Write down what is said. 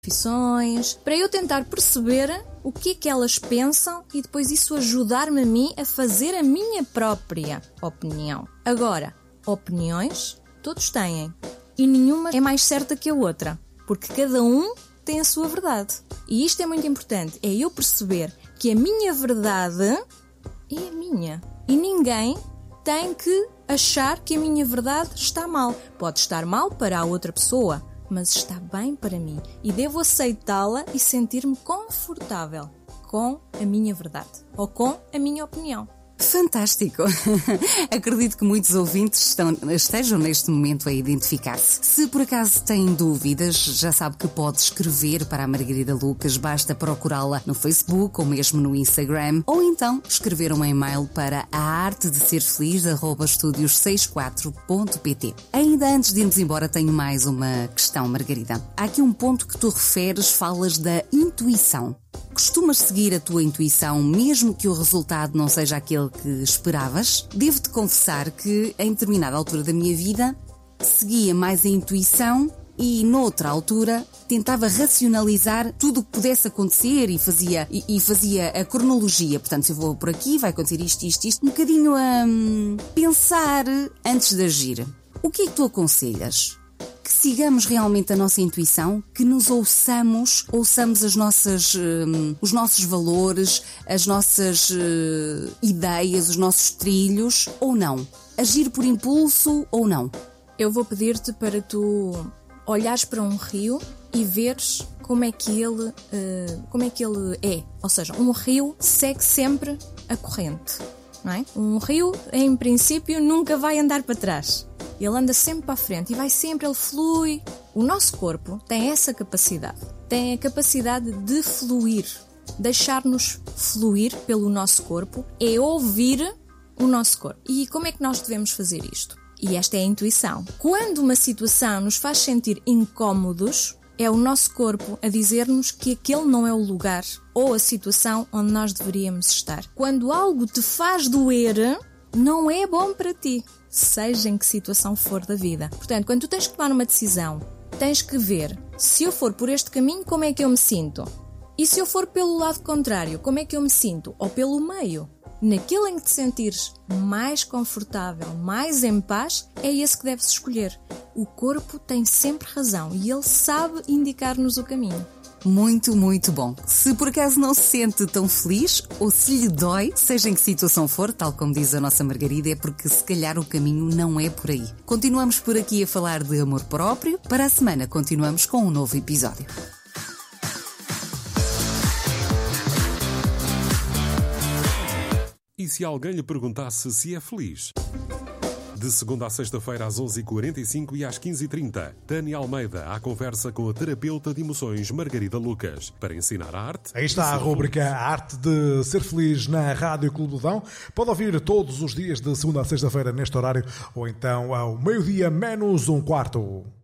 profissões, para eu tentar perceber o que é que elas pensam e depois isso ajudar-me a mim a fazer a minha própria opinião. Agora, opiniões todos têm e nenhuma é mais certa que a outra, porque cada um tem a sua verdade. E isto é muito importante, é eu perceber que a minha verdade é a minha e ninguém tem que achar que a minha verdade está mal. Pode estar mal para a outra pessoa, mas está bem para mim e devo aceitá-la e sentir-me confortável com a minha verdade ou com a minha opinião. Fantástico! Acredito que muitos ouvintes estejam neste momento a identificar-se. Se por acaso têm dúvidas, já sabe que pode escrever para a Margarida Lucas, basta procurá-la no Facebook ou mesmo no Instagram, ou então escrever um e-mail para aartedeserfeliz@estudios64.pt. Ainda antes de irmos embora, tenho mais uma questão, Margarida. Há aqui um ponto que tu referes, falas da intuição. Costumas seguir a tua intuição, mesmo que o resultado não seja aquele que esperavas? Devo-te confessar que, em determinada altura da minha vida, seguia mais a intuição e, noutra altura, tentava racionalizar tudo o que pudesse acontecer e fazia a cronologia. Portanto, se eu vou por aqui, vai acontecer isto, um bocadinho a pensar antes de agir. O que é que tu aconselhas? Que sigamos realmente a nossa intuição, que nos ouçamos os nossos valores, as nossas ideias, os nossos trilhos, ou não? Agir por impulso ou não? Eu vou pedir-te para tu olhares para um rio e veres como é que ele é. Ou seja, um rio segue sempre a corrente, não é? Um rio, em princípio, nunca vai andar para trás. Ele anda sempre para a frente e vai sempre, ele flui. O nosso corpo tem essa capacidade. Tem a capacidade de fluir. Deixar-nos fluir pelo nosso corpo é ouvir o nosso corpo. E como é que nós devemos fazer isto? E esta é a intuição. Quando uma situação nos faz sentir incómodos, é o nosso corpo a dizer-nos que aquele não é o lugar ou a situação onde nós deveríamos estar. Quando algo te faz doer, não é bom para ti, seja em que situação for da vida. Portanto, quando tu tens que tomar uma decisão, tens que ver, se eu for por este caminho, como é que eu me sinto? E se eu for pelo lado contrário, como é que eu me sinto? Ou pelo meio? Naquele em que te sentires mais confortável, mais em paz, é esse que deves escolher. O corpo tem sempre razão e ele sabe indicar-nos o caminho. Muito, muito bom. Se por acaso não se sente tão feliz ou se lhe dói, seja em que situação for, tal como diz a nossa Margarida, é porque se calhar o caminho não é por aí. Continuamos por aqui a falar de amor próprio. Para a semana continuamos com um novo episódio. E se alguém lhe perguntasse se é feliz? De segunda a sexta-feira às 11h45 e às 15h30, Tânia Almeida à conversa com a terapeuta de emoções Margarida Lucas para ensinar a arte. Aí está a rúbrica Arte de Ser Feliz na Rádio Clube do Dão. Pode ouvir todos os dias de segunda a sexta-feira neste horário ou então ao meio-dia menos um quarto.